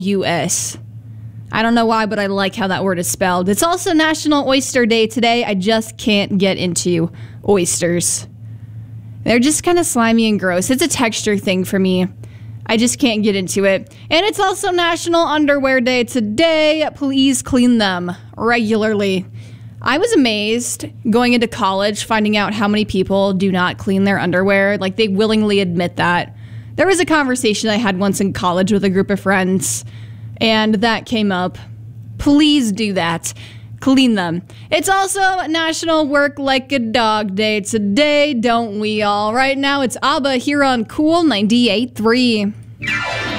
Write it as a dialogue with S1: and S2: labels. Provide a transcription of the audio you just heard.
S1: U.S. I don't know why, but I like how that word is spelled. It's also National Oyster Day today. I just can't get into oysters. They're just kind of slimy and gross. It's a texture thing for me. I just can't get into it. And it's also National Underwear Day today. Please clean them regularly. I was amazed going into college, finding out how many people do not clean their underwear. Like, they willingly admit that. There was a conversation I had once in college with a group of friends, and that came up. Please do that. Clean them. It's also National Work Like a Dog Day today, don't we all? Right now, it's ABBA here on Cool 98.3.